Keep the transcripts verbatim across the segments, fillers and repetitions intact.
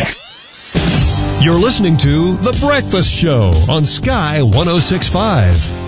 You're listening to The Breakfast Show on Sky one oh six point five.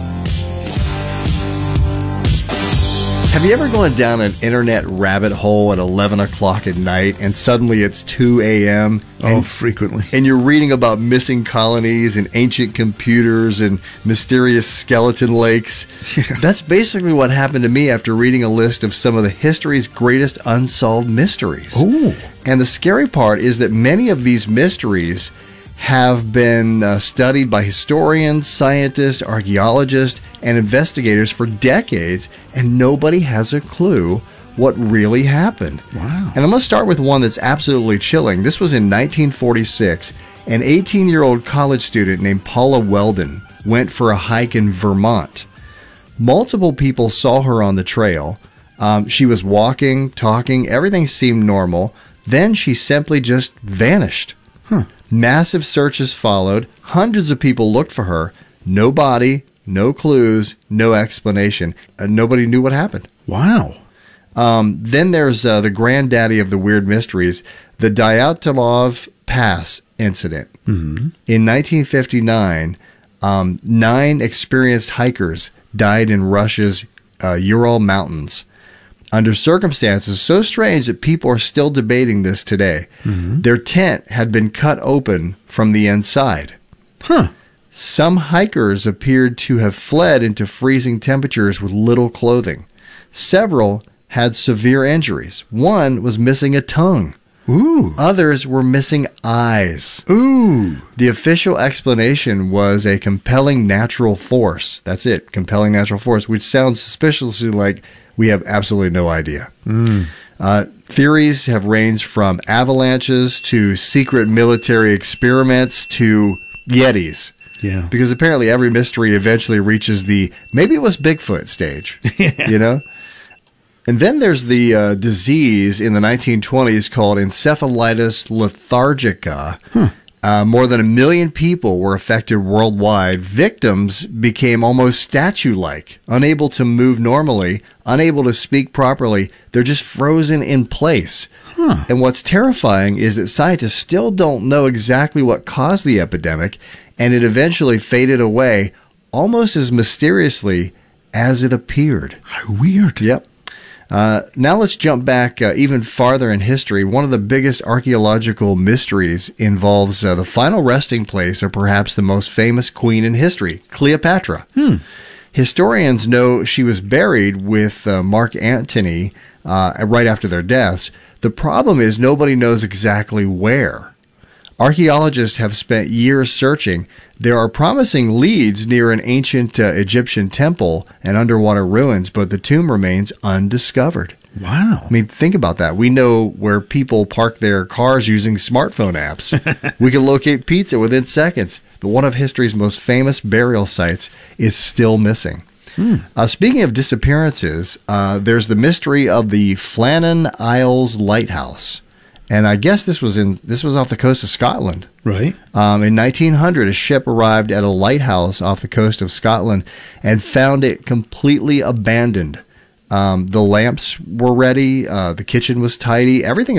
Have you ever gone down an internet rabbit hole at eleven o'clock at night and suddenly it's two a.m.? Oh, frequently. And you're reading about missing colonies and ancient computers and mysterious skeleton lakes. Yeah. That's basically what happened to me after reading a list of some of the history's greatest unsolved mysteries. Ooh. And the scary part is that many of these mysteries have been uh, studied by historians, scientists, archaeologists, and investigators for decades, and nobody has a clue what really happened. Wow. And I'm going to start with one that's absolutely chilling. This was in nineteen forty-six. An eighteen-year-old college student named Paula Weldon went for a hike in Vermont. Multiple people saw her on the trail. Um, she was walking, talking, everything seemed normal. Then she simply just vanished. Huh. Massive searches followed. Hundreds of people looked for her. No body, no clues, no explanation. Uh, nobody knew what happened. Wow. Um, then there's uh, the granddaddy of the weird mysteries, the Dyatlov Pass incident. Mm-hmm. In nineteen fifty-nine, um, nine experienced hikers died in Russia's uh, Ural Mountains under circumstances so strange that people are still debating this today. Mm-hmm. Their tent had been cut open from the inside. Huh. Some hikers appeared to have fled into freezing temperatures with little clothing. Several had severe injuries. One was missing a tongue. Ooh. Others were missing eyes. Ooh. The official explanation was a compelling natural force. That's it, compelling natural force, which sounds suspiciously like we have absolutely no idea. Mm. Uh, theories have ranged from avalanches to secret military experiments to Yetis. Yeah. Because apparently every mystery eventually reaches the maybe it was Bigfoot stage, yeah. you know? And then there's the uh, disease in the nineteen twenties called encephalitis lethargica. Huh. Uh, more than a million people were affected worldwide. Victims became almost statue-like, unable to move normally, unable to speak properly. They're just frozen in place. Huh. And what's terrifying is that scientists still don't know exactly what caused the epidemic, and it eventually faded away almost as mysteriously as it appeared. How weird. Yep. Uh, now let's jump back uh, even farther in history. One of the biggest archaeological mysteries involves uh, the final resting place of perhaps the most famous queen in history, Cleopatra. Hmm. Historians know she was buried with uh, Mark Antony uh, right after their deaths. The problem is nobody knows exactly where. Archaeologists have spent years searching. There are promising leads near an ancient uh, Egyptian temple and underwater ruins, but the tomb remains undiscovered. Wow. I mean, think about that. We know where people park their cars using smartphone apps. We can locate pizza within seconds, but one of history's most famous burial sites is still missing. Hmm. Uh, speaking of disappearances, uh, there's the mystery of the Flannan Isles Lighthouse. And I guess this was in this was off the coast of Scotland. Right. Um, in nineteen hundred, a ship arrived at a lighthouse off the coast of Scotland and found it completely abandoned. Um, the lamps were ready. Uh, the kitchen was tidy. Everything